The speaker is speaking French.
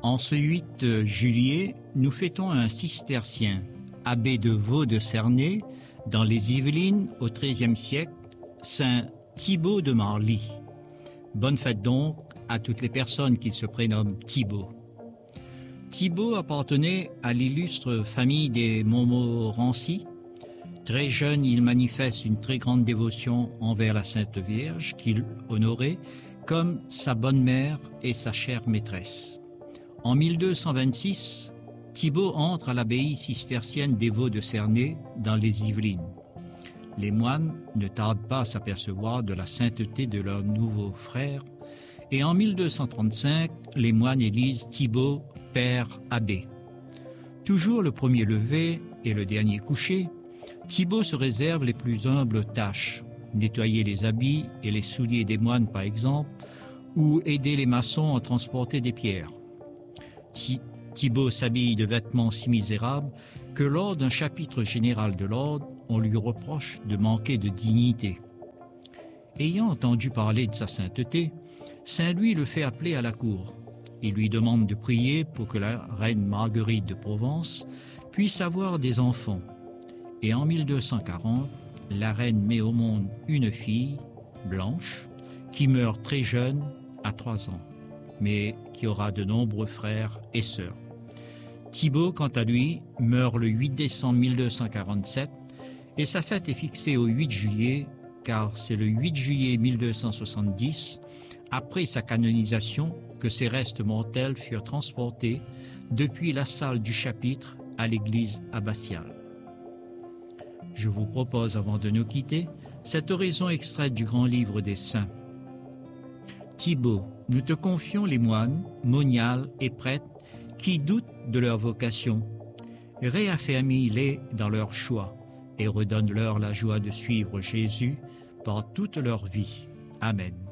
En ce 8 juillet, nous fêtons un cistercien, abbé de Vaux de Cernay, dans les Yvelines au XIIIe siècle, Saint Thibaut de Marly. Bonne fête donc à toutes les personnes qui se prénomment Thibaut. Thibaut appartenait à l'illustre famille des Montmorency. Très jeune, il manifeste une très grande dévotion envers la Sainte Vierge qu'il honorait comme sa bonne mère et sa chère maîtresse. En 1226, Thibaut entre à l'abbaye cistercienne des Vaux de Cernay dans les Yvelines. Les moines ne tardent pas à s'apercevoir de la sainteté de leur nouveau frère et en 1235, les moines élisent Thibaut père abbé. Toujours le premier lever et le dernier coucher, Thibaut se réserve les plus humbles tâches, nettoyer les habits et les souliers des moines par exemple, ou aider les maçons à transporter des pierres. Thibaut s'habille de vêtements si misérables que lors d'un chapitre général de l'ordre, on lui reproche de manquer de dignité. Ayant entendu parler de sa sainteté, Saint Louis le fait appeler à la cour. Il lui demande de prier pour que la reine Marguerite de Provence puisse avoir des enfants. Et en 1240, la reine met au monde une fille, Blanche, qui meurt très jeune, à 3 ans, mais qui aura de nombreux frères et sœurs. Thibaut, quant à lui, meurt le 8 décembre 1247 et sa fête est fixée au 8 juillet car c'est le 8 juillet 1270, après sa canonisation, que ses restes mortels furent transportés depuis la salle du chapitre à l'église abbatiale. Je vous propose, avant de nous quitter, cette oraison extraite du grand livre des saints. Thibaut, nous te confions les moines, moniales et prêtres qui doutent de leur vocation. Réaffermis-les dans leur choix et redonne-leur la joie de suivre Jésus par toute leur vie. Amen.